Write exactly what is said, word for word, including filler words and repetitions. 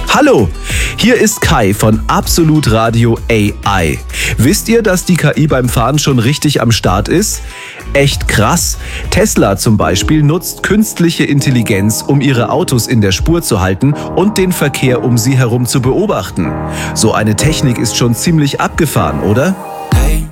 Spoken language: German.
Hallo, hier ist Kai von Absolut Radio A I. Wisst ihr, dass die K I beim Fahren schon richtig am Start ist? Echt krass. Tesla zum Beispiel nutzt künstliche Intelligenz, um ihre Autos in der Spur zu halten und den Verkehr um sie herum zu beobachten. So eine Technik ist schon ziemlich abgefahren, oder?